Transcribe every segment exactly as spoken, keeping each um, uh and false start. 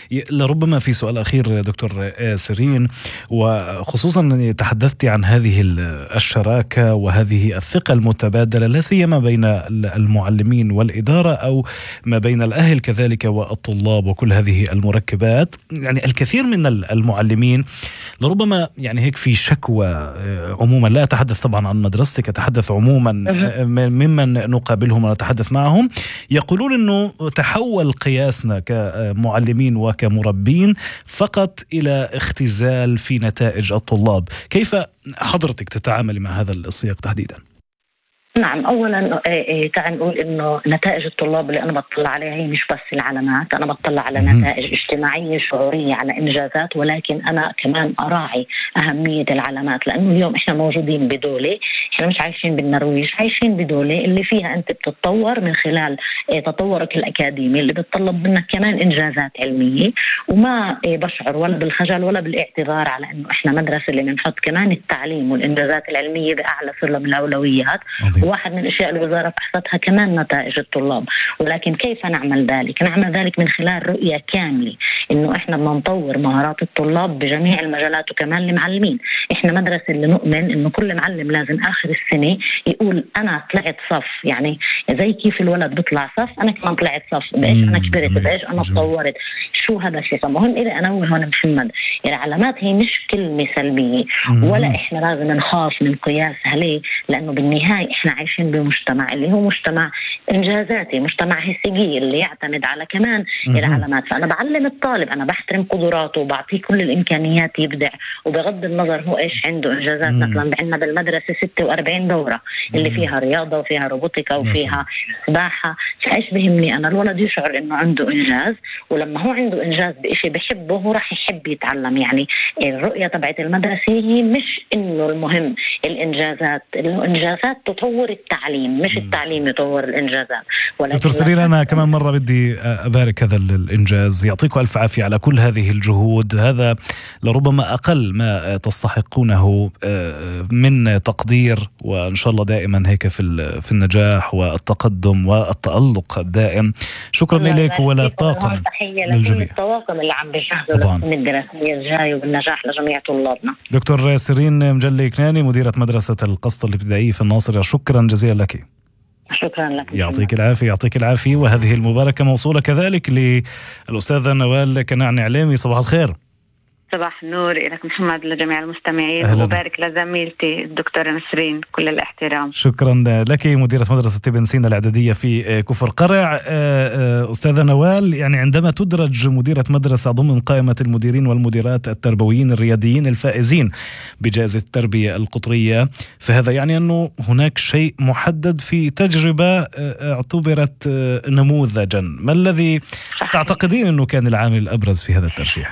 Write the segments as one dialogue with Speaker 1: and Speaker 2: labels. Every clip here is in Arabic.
Speaker 1: لربما في سؤال أخير دكتور سيرين، وخصوصا تحدثت عن هذه الشراكة وهذه الثقة المتبادلة لا سيما بين المعلمين والإدارة أو ما بين الأهل كذلك والطلاب وكل هذه المركبات. يعني الكثير من المعلمين لربما يعني هيك في شكوى عموما، لا أتحدث طبعا عن مدرستك، أتحدث عموما ممن نقابلهم ونتحدث معهم، يقولون أنه تحول قياسنا كمعلمين وكمربين فقط إلى اختزال في نتائج الطلاب. كيف حضرتك تتعامل مع هذا السياق تحديدا؟
Speaker 2: نعم، أولا تعال نقول إنه نتائج الطلاب اللي أنا بطلع عليها هي مش بس العلامات، أنا بطلع على نتائج اجتماعية شعورية، على إنجازات، ولكن أنا كمان أراعي أهمية العلامات، لأنه اليوم إحنا موجودين بدولة، إحنا مش عايشين بالنرويج، عايشين بدولة اللي فيها أنت بتتطور من خلال تطورك الأكاديمي اللي بتطلب منك كمان إنجازات علمية، وما بشعر ولا بالخجل ولا بالاعتذار على إنه إحنا مدرسة اللي بنحط كمان التعليم والإنجازات العلمية بأعلى سلم الأولويات. واحد من الأشياء الوزارة بحثتها كمان نتائج الطلاب، ولكن كيف نعمل ذلك؟ نعمل ذلك من خلال رؤية كاملة، إنه إحنا بدنا نطور مهارات الطلاب بجميع المجالات وكمان المعلمين. إحنا مدرسة اللي نؤمن إنه كل معلم لازم آخر السنة يقول أنا طلعت صف، يعني زي كيف الولد بيطلع صف أنا كمان طلعت صف، بإيش أنا كبرت، بإيش أنا تطورت، شو هذا الشيء. فمهم إذا أنوه هون محمد، العلامات هي مش كلمة سلبية ولا إحنا لازم نخاف من قياسها. ليه؟ لأنه بالنهاية إحنا عايشين بمجتمع اللي هو مجتمع إنجازاتي، مجتمع هيسجي اللي يعتمد على كمان العلامات. فأنا بعلم الطالب، أنا بحترم قدراته وبعطيه كل الإمكانيات يبدع، وبغض النظر هو إيش عنده إنجازات. مثلا عندنا بالمدرسة ستة وأربعين دورة اللي فيها رياضة وفيها روبوتيكا وفيها سباحة. فإيش بهمني أنا؟ الولد يشعر إنه عنده إنجاز، ولما هو عنده إنجاز بإشي بحبه هو راح يحب يتعلم. يعني الرؤية تبعت المدرسة هي مش إنه المهم الإنجازات، الإنجازات تطور التعليم مش التعليم يطور الإنجازات.
Speaker 1: دكتور سيرين، أنا كمان مرة بدي أبارك هذا الإنجاز، يعطيكم ألف عافية على كل هذه الجهود. هذا لربما أقل ما تستحقونه من تقدير، وإن شاء الله دائما هيك في في النجاح والتقدم والتألق الدائم. شكرا لك ولا طاقم
Speaker 2: للجميع الطواقم اللي عم بيجهزوا للسنة الدراسية الجاية وبالنجاح لجميع طلابنا.
Speaker 1: دكتور سيرين مجلي كناني، مديرة مدرسة القسط الابتدائي في الناصرة، شكرا جزيلا لك.
Speaker 2: شكرا لك.
Speaker 1: يعطيك العافية يعطيك العافية. وهذه المباركة موصولة كذلك للأستاذة نوال كناعني عليمي. صباح الخير.
Speaker 3: صباح النور لك محمد، لجميع المستمعين، ومبارك لزميلتي الدكتورة نسرين كل الاحترام.
Speaker 1: شكرا لك. مديرة مدرسة ابن سينا الإعدادية في كفر قرع. أستاذة نوال، يعني عندما تدرج مديرة مدرسة ضمن قائمة المديرين والمديرات التربويين الرياديين الفائزين بجائزة التربية القطرية، فهذا يعني أنه هناك شيء محدد في تجربة اعتبرت نموذجا. ما الذي صحيح. تعتقدين أنه كان العامل الأبرز في هذا الترشيح؟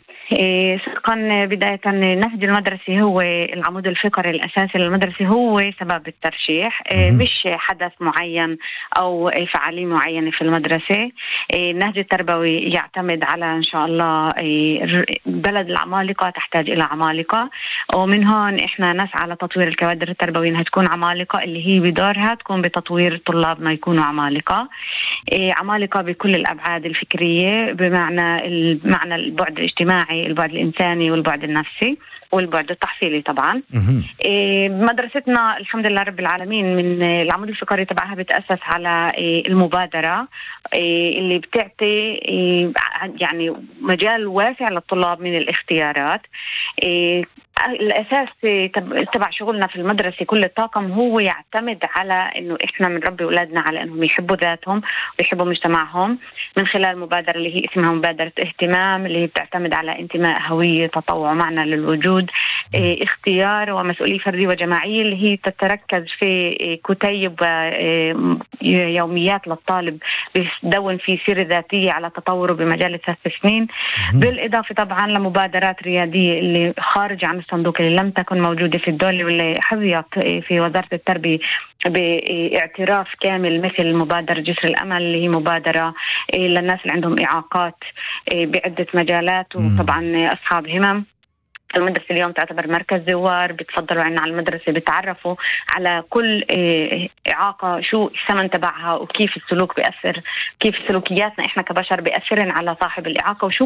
Speaker 3: سبقا بداية نهج المدرسة هو العمود الفقري الأساسي للمدرسة، هو سبب الترشيح، مش حدث معين أو فعالية معينة في المدرسة. النهج التربوي يعتمد على إن شاء الله بلد العمالقة تحتاج إلى عمالقة، ومن هون إحنا نسعى لتطوير الكوادر التربوية إنها تكون عمالقة، اللي هي بدورها تكون بتطوير طلابنا يكونوا عمالقة. عمالقة بكل الأبعاد الفكرية، بمعنى المعنى البعد الاجتماعي، البعد الإنساني، والبعد النفسي، والبعد التحصيلي طبعا. إيه مدرستنا الحمد لله رب العالمين من العمود الفقري تبعها بتأسس على إيه المبادرة، إيه اللي بتعطي إيه يعني مجال واسع للطلاب من الاختيارات. إيه الأساس تبع شغلنا في المدرسة كل الطاقم هو يعتمد على إنه إحنا بنربي أولادنا على إنهم يحبوا ذاتهم ويحبوا مجتمعهم من خلال مبادرة اللي هي اسمها مبادرة اهتمام، اللي هي بتعتمد على انتماء، هوية، تطوع، معنى للوجود، إيه اختيار ومسؤولية فردية وجماعية، اللي هي تتركز في إيه كتيب إيه يوميات للطالب بيدون في سيرة ذاتية على تطوره بمجال الثلاث سنين، بالإضافة طبعا لمبادرات ريادية اللي خارج عن الصندوق اللي لم تكن موجودة في الدولة واللي حظيت في وزارة التربية باعتراف كامل، مثل مبادرة جسر الأمل اللي هي مبادرة للناس اللي عندهم إعاقات بعدة مجالات، وطبعا أصحاب همم. المدرسة اليوم تعتبر مركز زوار، بتفضلوا عنا على المدرسة، بتعرفوا على كل إعاقة شو الثمن تبعها وكيف السلوك بيأثر، كيف سلوكياتنا إحنا كبشر بيأثرن على صاحب الإعاقة، وشو